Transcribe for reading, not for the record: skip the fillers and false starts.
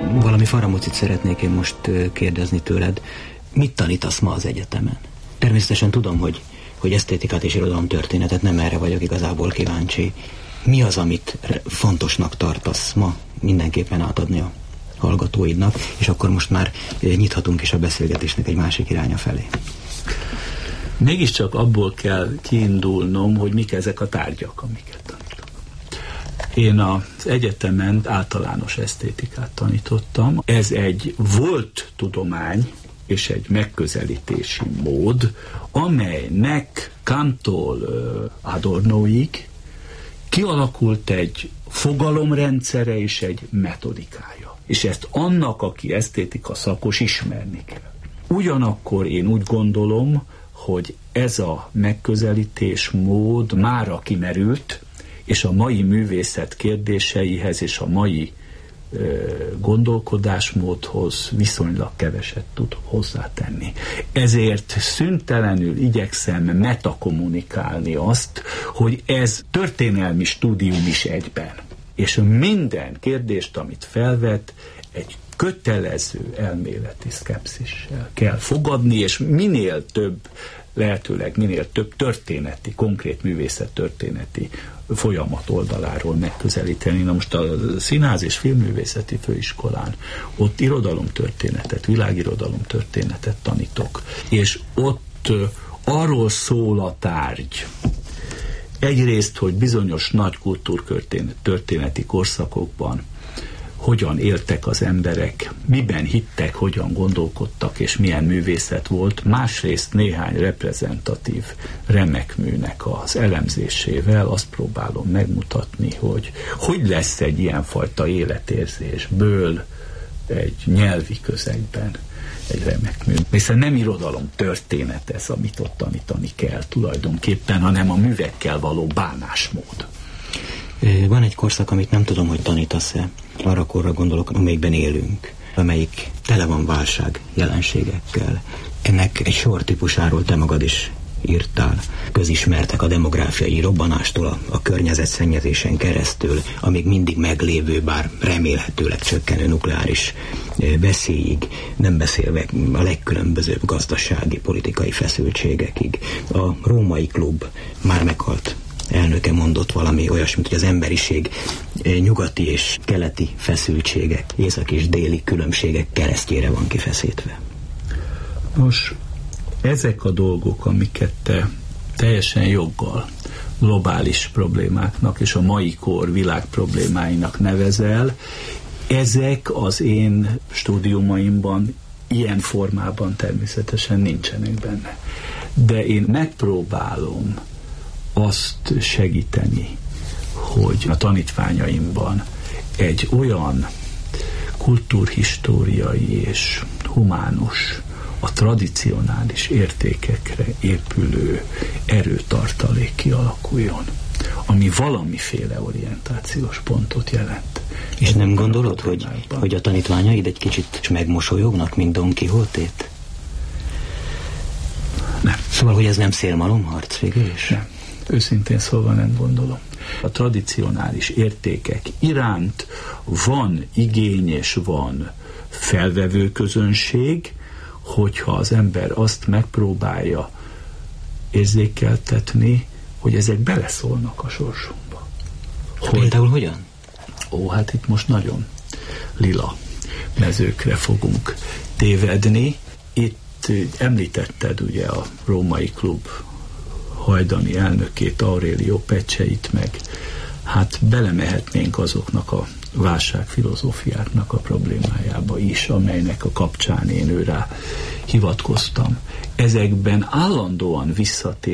Valami faramocit szeretnék én most kérdezni tőled. Mit tanítasz ma az egyetemen? Természetesen tudom, hogy esztétikát és irodalomtörténetet, nem erre vagyok igazából kíváncsi. Mi az, amit fontosnak tartasz ma mindenképpen átadni a hallgatóidnak, és akkor most már nyithatunk is a beszélgetésnek egy másik iránya felé. Mégiscsak abból kell kiindulnom, hogy mik ezek a tárgyak, amiket tanítok. Én az egyetemen általános esztétikát tanítottam. Ez egy volt tudomány, és egy megközelítési mód, amelynek Kanttól Adornoig kialakult egy fogalomrendszere és egy metodikája. És ezt annak, aki esztétika szakos, ismerni kell. Ugyanakkor én úgy gondolom, hogy ez a megközelítésmód mára kimerült, és a mai művészet kérdéseihez és a mai gondolkodásmódhoz viszonylag keveset tud hozzátenni. Ezért szüntelenül igyekszem metakommunikálni azt, hogy ez történelmi stúdium is egyben. És minden kérdést, amit felvet, egy kötelező elméleti szkepszissel kell fogadni, és minél több, lehetőleg minél több történeti, konkrét művészettörténeti folyamat oldaláról megközelíteni. Na most a Színház és Filmművészeti Főiskolán ott irodalomtörténetet, világirodalomtörténetet tanítok, és ott arról szól a tárgy, egyrészt, hogy bizonyos nagy kultúrtörténeti korszakokban hogyan éltek az emberek, miben hittek, hogyan gondolkodtak, és milyen művészet volt, másrészt néhány reprezentatív remekműnek az elemzésével azt próbálom megmutatni, hogy lesz egy ilyenfajta életérzésből egy nyelvi közegben egy remekmű. Hiszen nem irodalom történet ez, amit ott tanítani kell tulajdonképpen, hanem a művekkel való bánásmód. Van egy korszak, amit nem tudom, hogy tanítasz-e. Arra korra gondolok, amelyikben élünk, amelyik tele van válság jelenségekkel. Ennek egy sor típusáról te magad is írtál. Közismertek a demográfiai robbanástól, a környezetszennyezésen keresztül, a még mindig meglévő, bár remélhetőleg csökkenő nukleáris veszélyig, nem beszélve a legkülönbözőbb gazdasági, politikai feszültségekig. A Római Klub már meghalt elnöke mondott valami olyasmit, hogy az emberiség nyugati és keleti feszültségek, észak és déli különbségek keresztjére van kifeszítve. Nos, ezek a dolgok, amiket te teljesen joggal globális problémáknak és a mai kor világ problémáinak nevezel, ezek az én stúdiumaimban ilyen formában természetesen nincsenek benne. De én megpróbálom azt segíteni, hogy a tanítványaimban egy olyan kultúrhistóriai és humánus, a tradicionális értékekre épülő erőtartalék kialakuljon, ami valamiféle orientációs pontot jelent. És nem gondolod, hogy a tanítványaid egy kicsit megmosolyognak, mint Don Quixote-t? Nem. Szóval, hogy ez nem szélmalomharc végül is? Nem. Őszintén szólva nem gondolom. A tradicionális értékek iránt van igény és van felvevő közönség, hogyha az ember azt megpróbálja érzékeltetni, hogy ezek beleszólnak a sorsunkba. Például hogyan? Hát itt most nagyon lila mezőkre fogunk tévedni. Itt említetted ugye a Római Klub hajdani elnökét, Aurelio Pecceit, meg hát belemehetnénk azoknak a válságfilozófiáknak a problémájába is, amelynek a kapcsán én őrá hivatkoztam. Ezekben állandóan visszatér